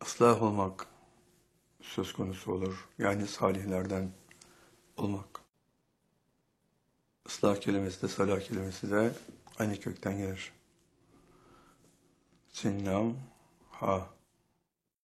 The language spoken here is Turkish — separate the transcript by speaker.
Speaker 1: ıslah olmak söz konusu olur. Yani salihlerden olmak. Islah kelimesi de salah kelimesi de aynı kökten gelir. Sin, lam, ha.